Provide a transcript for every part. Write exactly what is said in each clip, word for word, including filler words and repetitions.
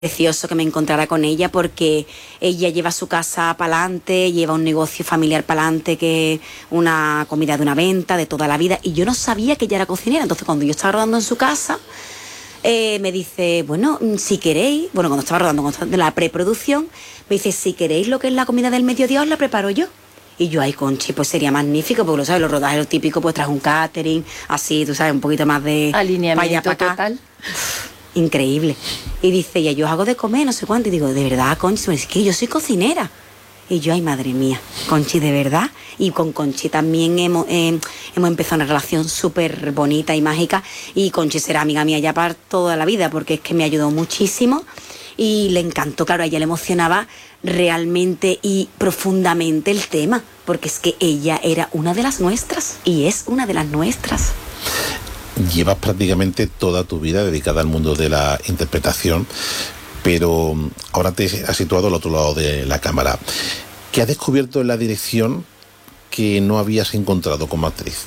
precioso que me encontrara con ella, porque ella lleva su casa para adelante, lleva un negocio familiar para adelante, que es una comida de una venta de toda la vida, y yo no sabía que ella era cocinera. Entonces, cuando yo estaba rodando en su casa, eh, me dice, bueno, si queréis, bueno, cuando estaba rodando, cuando estaba en la preproducción, me dice, si queréis lo que es la comida del mediodía, os la preparo yo. Y yo, ay, Conchi, pues sería magnífico, porque lo sabes, los rodajes, lo típico, pues traes un catering, así, tú sabes, un poquito más de... alineamiento total. Increíble. Y dice, ya yo hago de comer, no sé cuánto. Y digo, de verdad, Conchi, es que yo soy cocinera. Y yo, ay, madre mía, Conchi, de verdad. Y con Conchi también hemos, eh, hemos empezado una relación súper bonita y mágica. Y Conchi será amiga mía ya para toda la vida, porque es que me ayudó muchísimo. Y le encantó, claro, a ella le emocionaba realmente y profundamente el tema, porque es que ella era una de las nuestras, y es una de las nuestras. Llevas prácticamente toda tu vida dedicada al mundo de la interpretación, pero ahora te has situado al otro lado de la cámara. ¿Qué has descubierto en la dirección que no habías encontrado como actriz?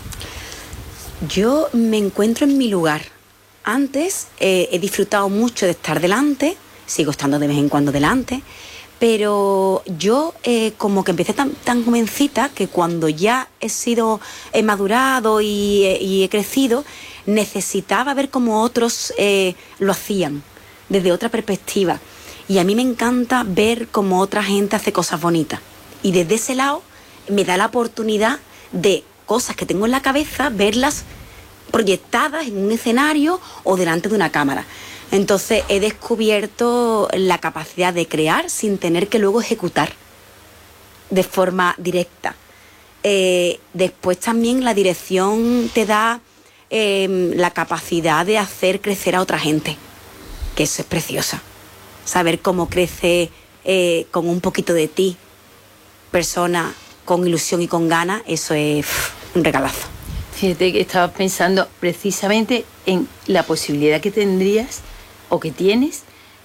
Yo me encuentro en mi lugar. Antes eh, he disfrutado mucho de estar delante, sigo estando de vez en cuando delante, pero yo eh, como que empecé tan, tan jovencita que cuando ya he sido, he madurado y, y he crecido, necesitaba ver cómo otros eh, lo hacían, desde otra perspectiva. Y a mí me encanta ver cómo otra gente hace cosas bonitas. Y desde ese lado me da la oportunidad de cosas que tengo en la cabeza, verlas proyectadas en un escenario o delante de una cámara. Entonces he descubierto la capacidad de crear sin tener que luego ejecutar de forma directa. Eh, después también la dirección te da eh, la capacidad de hacer crecer a otra gente, que eso es preciosa. Saber cómo crece eh, con un poquito de ti, persona con ilusión y con ganas, eso es pff, un regalazo. Fíjate que estaba pensando precisamente en la posibilidad que tendrías o que tienes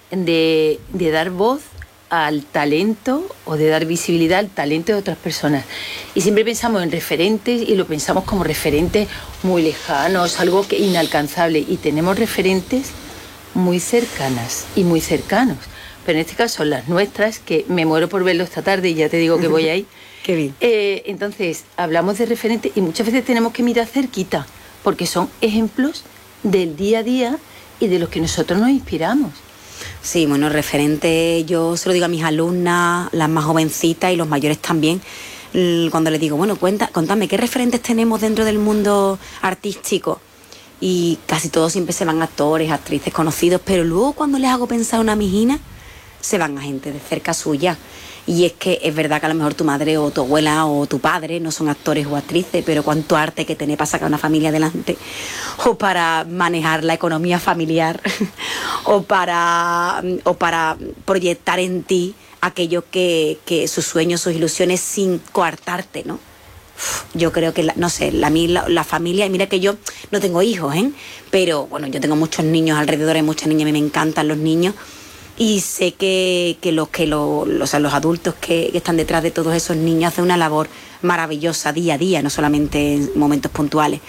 de, de dar voz al talento o de dar visibilidad al talento de otras personas. Y siempre pensamos en referentes y lo pensamos como referentes muy lejanos, algo que inalcanzable. Y tenemos referentes muy cercanas y muy cercanos. Pero en este caso las nuestras, que me muero por verlo esta tarde y ya te digo que voy ahí. Qué bien. Eh, entonces, hablamos de referentes y muchas veces tenemos que mirar cerquita, porque son ejemplos del día a día y de los que nosotros nos inspiramos. Sí, bueno, referente, yo se lo digo a mis alumnas, las más jovencitas y los mayores también, cuando les digo, bueno, cuenta, contadme, ¿qué referentes tenemos dentro del mundo artístico? Y casi todos siempre se van actores, actrices conocidos, pero luego cuando les hago pensar una mijina, se van a gente de cerca suya. Y es que es verdad que a lo mejor tu madre o tu abuela o tu padre no son actores o actrices, pero cuánto arte que tenés para sacar una familia adelante, o para manejar la economía familiar, o para, o para proyectar en ti aquello que, que sus sueños, sus ilusiones, sin coartarte, ¿no? Yo creo que, la, no sé, la, la, la familia, y mira que yo no tengo hijos, ¿eh? Pero bueno, yo tengo muchos niños alrededor, hay muchas niñas, a mí me encantan los niños. Y sé que, que, los, que los, los, o sea, los adultos que, que están detrás de todos esos niños hacen una labor maravillosa día a día, no solamente en momentos puntuales.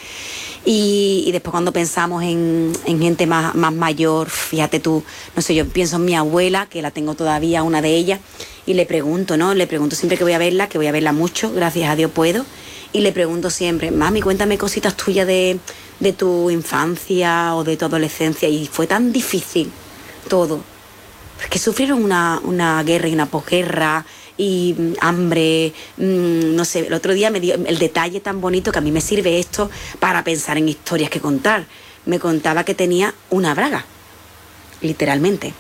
Y, y después cuando pensamos en, en gente más, más mayor, fíjate tú, no sé, yo pienso en mi abuela, que la tengo todavía, una de ellas, y le pregunto, ¿no? Le pregunto siempre que voy a verla, que voy a verla mucho, gracias a Dios puedo, y le pregunto siempre, mami, cuéntame cositas tuyas de, de tu infancia o de tu adolescencia, y fue tan difícil todo. Que sufrieron una, una guerra y una posguerra y mm, hambre, mmm, no sé, el otro día me dio el detalle tan bonito que a mí me sirve esto para pensar en historias que contar. Me contaba que tenía una braga, literalmente,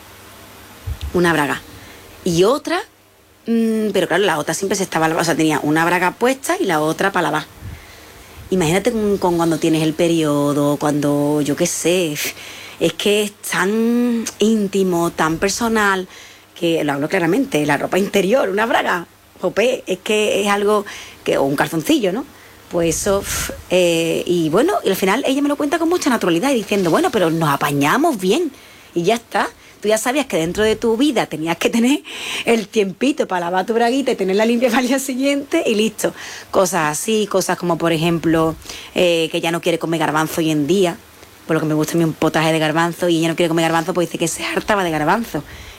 una braga. Y otra, mmm, pero claro, la otra siempre se estaba lavando, o sea, tenía una braga puesta y la otra para lavar. Imagínate con, con cuando tienes el periodo, cuando, yo qué sé... Es que es tan íntimo, tan personal, que lo hablo claramente, la ropa interior, una braga, jopé, es que es algo, que, o un calzoncillo, ¿no? Pues eso, eh, y bueno, y al final ella me lo cuenta con mucha naturalidad y diciendo, bueno, pero nos apañamos bien, y ya está. Tú ya sabías que dentro de tu vida tenías que tener el tiempito para lavar tu braguita y tenerla limpia para el día siguiente y listo. Cosas así, cosas como por ejemplo, eh, que ya no quiere comer garbanzo hoy en día, por lo que me gusta a mí un potaje de garbanzo, y ella no quiere comer garbanzo, pues dice que se hartaba de garbanzo.